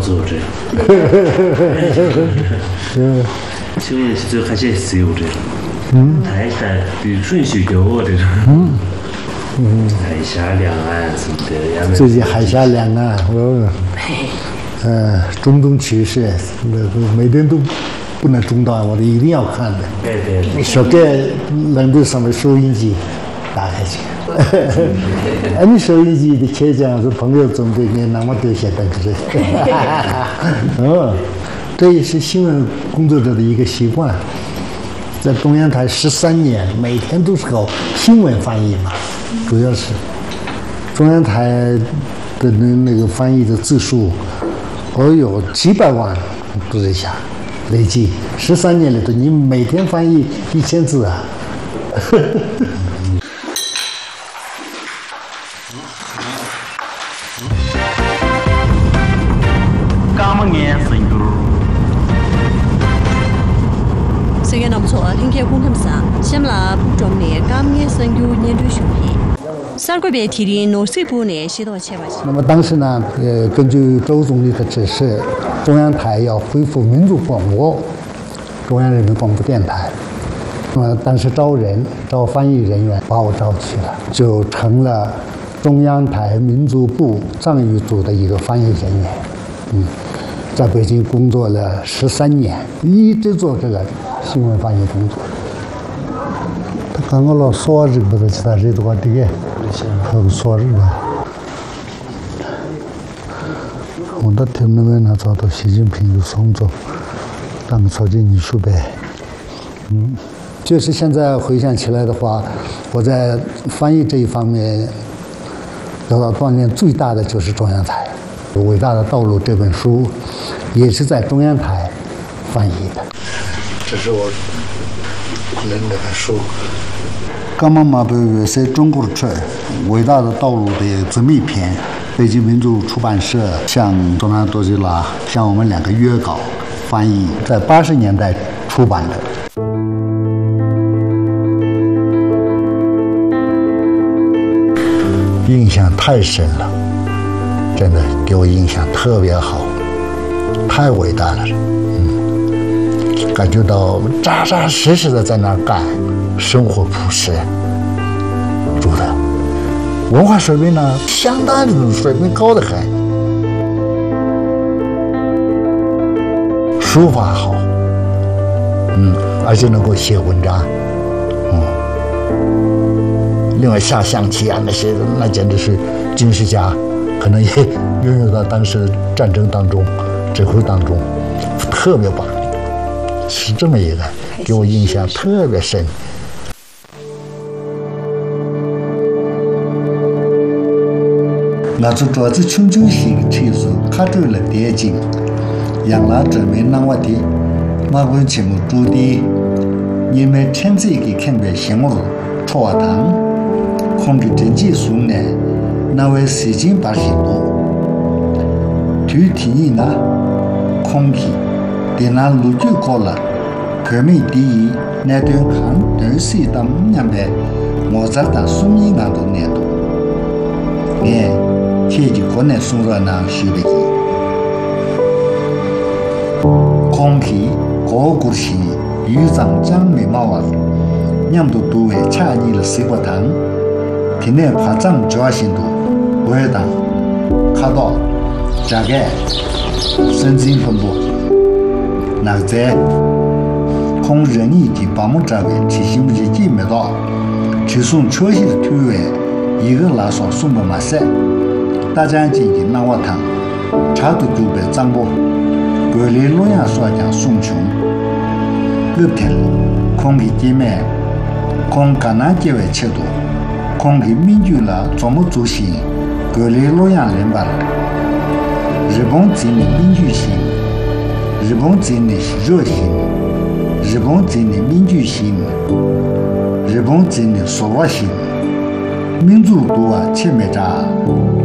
做这。请问这还是自由的？台下比顺序多的。海峡两岸什么的， 最近海峡两岸，中东趋势，每天都不能中断，我都一定要看的。 对。 小盖冷的上面收音机打开去。你收音机的开讲是朋友准备给那么多些东西。这也是新闻工作者的一个习惯。在中央台13年，每天都是搞新闻翻译嘛。主要是中央台的那个翻译的字数，有几百万都在下，累计13年里头，你每天翻译1000字啊！ 时间那么错，今天工他们啥？先来不中年，刚年生就年度休息。3个月提的农水部呢，写到7万。 那么当时呢，根据周总理的指示，中央台要恢复民族广播，中央人民广播电台。当时招翻译人员，把我招去了，就成了中央台民族部藏语组的一个翻译人员。在北京工作了13年，一直做这个新闻翻译工作。他刚刚老说这个，其他人都这个，很说这个。我那天那边呢，找到习近平的送走，当朝进艺术呗。就是现在回想起来的话，我在翻译这一方面得到锻炼最大的就是中央台。《伟大的道路》这本书也是在中央台翻译的。这是我人那本书。刚刚嘛，是中国出《伟大的道路》的自密篇，北京民族出版社向中央多吉拉向我们2个约稿翻译，在80年代出版的。印象太深了，真的给我印象特别好，太伟大了。感觉到扎扎实实的在那儿干，生活朴实，住的文化水平呢，相当的水平高得很，书法好，而且能够写文章，另外下象棋啊那些，那简直是军事家，可能也运用到当时战争当中、指挥当中，特别棒。是这么一个，给我印象特别深。我做桌子穷究型陈述卡住了电竞，让他证明那我的马文节目主的，你们趁这个看的新闻，朝堂，空给经济数呢，那位时间把许多，具体呢，空气。电脑录取过了，排名第一，那段看电视当年的，我在当送医安都年度，天气可能送到那修的空气高股息，预长江没毛啊，娘都为差你了水果糖，天天夸张交心度，回答，看到，大概，神经分布。那在空人力的把门站位提醒不是见没到，就送确实的推位，一个拉上送不马赛，大家进行那我谈，差不多就被掌握，隔离洛阳所讲送穷，六天空气见面，空橄榄结为切多，空气民主了怎么做行，隔离洛阳人吧，日本经历民主性。日本真的是热心，日本真的民主心，日本真的说话心，民主多啊，切没渣。